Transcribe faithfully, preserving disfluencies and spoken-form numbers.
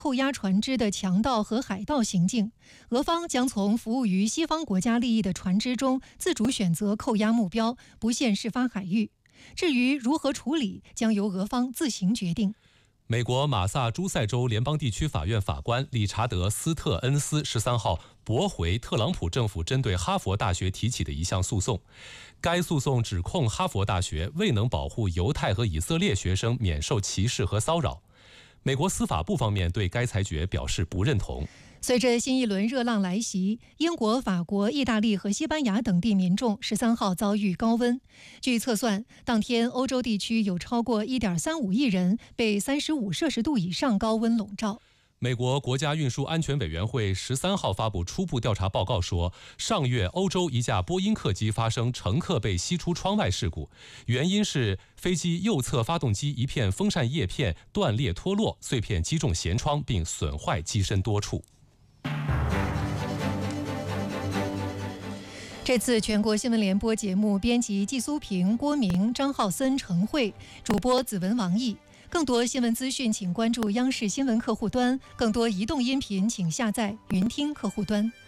扣押船只的强盗和海盗行径，俄方将从服务于西方国家利益的船只中自主选择扣押目标，不限事发海域。至于如何处理，将由俄方自行决定。 美国马萨诸塞州联邦地区法院法官理查德·斯特恩斯十三号驳回特朗普政府针对哈佛大学提起的一项诉讼。该诉讼指控哈佛大学未能保护犹太和以色列学生免受歧视和骚扰。美国司法部方面对该裁决表示不认同。 随着新一轮热浪来袭，英国、法国、意大利和西班牙等地民众十三号遭遇高温。据测算，当天欧洲地区有超过 一点三五亿人被三十五摄氏度以上高温笼罩。 美国国家运输安全委员会十三号发布初步调查报告说，上月欧洲一架波音客机发生乘客被吸出窗外事故，原因是飞机右侧发动机一片风扇叶片断裂脱落，碎片击中舷窗并损坏机身多处。 这次全国新闻联播节目编辑季苏平、郭明、张浩森、程慧，主播子文、王毅。更多新闻资讯请关注央视新闻客户端，更多移动音频请下载云听客户端。